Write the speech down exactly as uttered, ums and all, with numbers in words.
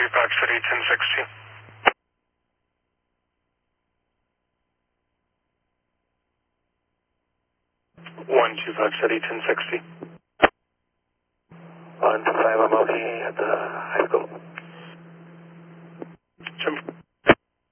two five City ten sixty. one two five City ten sixty. one two five, I'm okay at the